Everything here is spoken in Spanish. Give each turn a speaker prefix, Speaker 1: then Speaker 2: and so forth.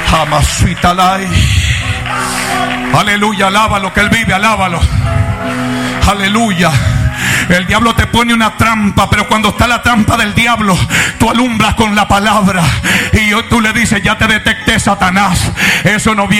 Speaker 1: Aleluya, alábalo, que Él vive, alábalo. Aleluya. El diablo te pone una trampa, pero cuando está la trampa del diablo, tú alumbras con la palabra y tú le dices: ya te detecté, Satanás. Eso no viene